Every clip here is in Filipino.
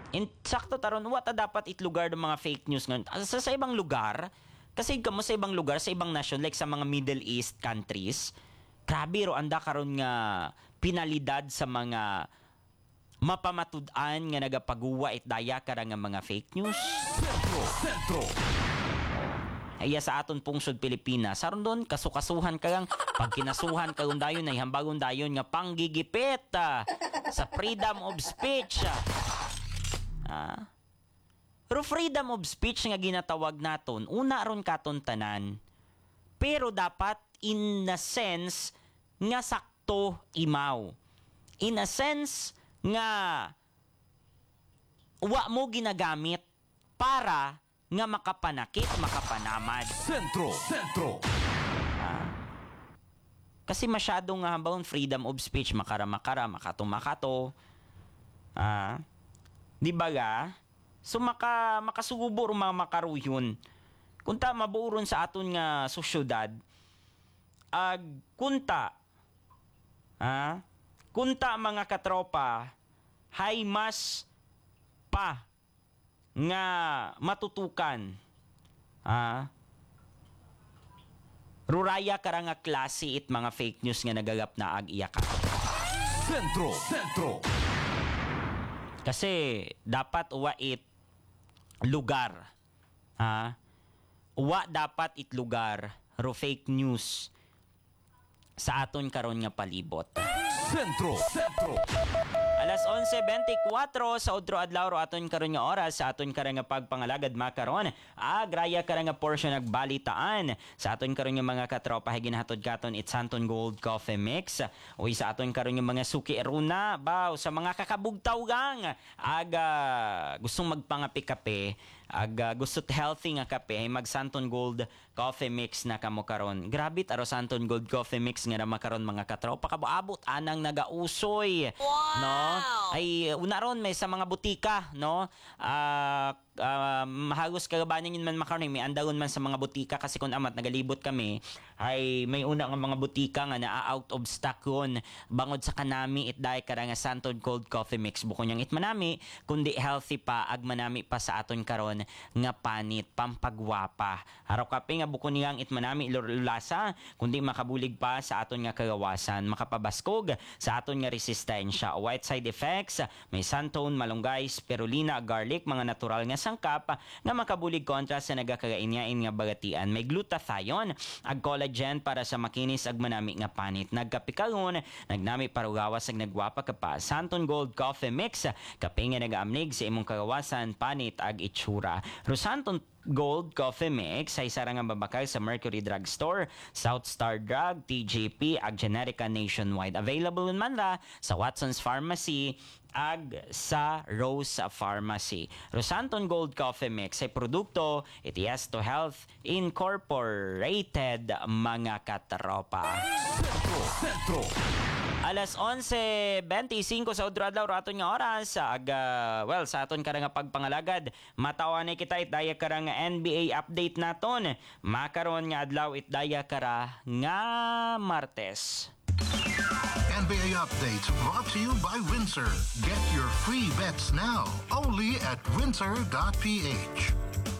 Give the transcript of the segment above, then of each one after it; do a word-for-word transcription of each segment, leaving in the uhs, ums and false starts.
In sakto taron wata dapat itlugar ng mga fake news ngayon. Sa, sa ibang lugar, kasi kamo sa ibang lugar, sa ibang nation like sa mga Middle East countries, grabe ro anda karon nga pinalidad sa mga mapamatud-an nga nagapaguwa it daya kara nga mga fake news. Sentro, Sentro. Aya sa aton pungsod Pilipinas, saron doon kasukasuhan kagang pag kinasuhan karon dayon ay hambagon dayon nga panggigipit ah, sa freedom of speech. Ah. Pero freedom of speech nga ginatawag naton, una ron katon tanan. Pero dapat in a sense nga sakto imaw. In a sense nga wa mo ginagamit para nga makapanakit, makapanamad. Sentro, Sentro. Kasi masyado nga habang freedom of speech, makara-makara, makato-makato. Ah, di ba ga? So maka makasubo mga makaruyon. Kunta maburon sa aton nga sosyudad. Ag kunta. Ah, kunta mga katropa, hay mas pa nga matutukan. Ah, ruraya kara nga klase it mga fake news nga nagagap na ag iyakan. Sentro, Sentro. Kasi dapat uwa it lugar. Ha? Uwa dapat it lugar ro fake news sa aton karon nga palibot. Sentro, Sentro. Alas onse bentikuwatro sa Udro Adlaw ro aton karon nga oras sa aton karon nga pagpangalagad makaron. Ah, graya karon nga portion nagbalitaan sa aton karon nga mga katropa higin hatod katon it's Santon Gold Coffee Mix. Uy sa aton karon nga mga suki eruna baw sa mga kakabugtaw gang aga gustong magpangapi kape aga gustot healthy nga kape mag Santon Gold Coffee Mix na kamo karon. Grabe aro Santon Gold Coffee Mix nga na makaron mga katropa kabuabot anang nagausoy. Wow! No? Ay una ron may sa mga butika, no? Ah uh, uh, mahagos kagabanan yun man makaroon may andagon man sa mga butika kasi kung amat nagalibot kami ay may una nga mga butika nga na out of stock yun bangod sa kanami it dahi kara nga Santon Cold Coffee Mix buko niyang it manami kundi healthy pa ag manami pa sa aton karon nga panit pampagwapa haro kape nga buko niyang it manami lasa kundi makabulig pa sa aton nga kagawasan makapabaskog sa aton nga resistensya white side effects may Santon malunggay spirulina garlic mga natural nga sangkap nga makabulig kontra sa nagakagainyain nga bagatian may glutathione ag collagen para sa makinis ag manami nga panit nagkapikagon nagnami parugawas ag nagwapa ka pa Santon Gold Coffee Mix kape nga nagaamnig sa imong kagawasan panit ag itsura Rosanton Gold Coffee Mix ay sarang nga babakal sa Mercury Drug Store, South Star Drug, T J P, ag Generica nationwide. Available man ra sa Watson's Pharmacy ag sa Rose Pharmacy. Rosanton Gold Coffee Mix ay produkto it yes to Health Incorporated mga katropa. Sentro, Sentro. Alas onse bentisinkwo sa Udro Adlaw aton nga oras ag uh, well sa aton karang nga pagpangalagad matawa ni kita it daya kara nga N B A update naton makaron nga adlaw it daya kara nga Martes. N B A update brought to you by Windsor. Get your free bets now only at windsor dot p h.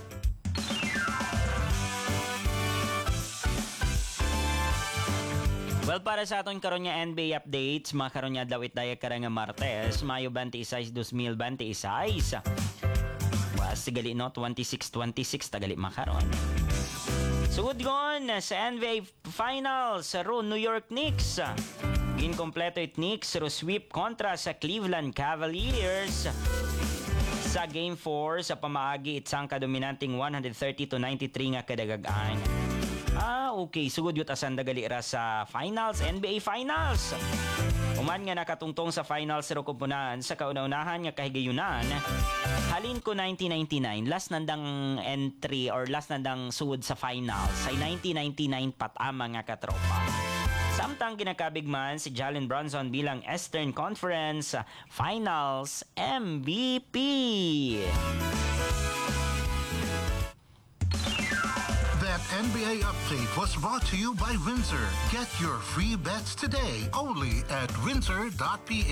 Well, para sa aton karon nga N B A updates, makaron nga adlaw it daya kara nga Martes, Mayo twenty-six, twenty twenty-six. Was tigali no twenty-six twenty-six tagali makaron. Sugod gon sa N B A Finals sa ro New York Knicks. Inkompleto it Knicks ro sweep kontra sa Cleveland Cavaliers. Sa Game four sa pamaagi itsang kadominanting one thirty to ninety-three nga kadagagaan. Ah, okay. Sugod yut asan dagali ra sa finals, N B A Finals. Uman nga nakatungtong sa finals ro kumpunan sa kauna-unahan nga kahigayunan. Halin ko nineteen ninety-nine, last nandang entry or last nandang sugod sa finals. Sa nineteen ninety-nine patama nga katropa. Samtang ginakabigman si Jalen Brunson bilang Eastern Conference Finals M V P. That N B A update was brought to you by Windsor. Get your free bets today only at windsor dot p h.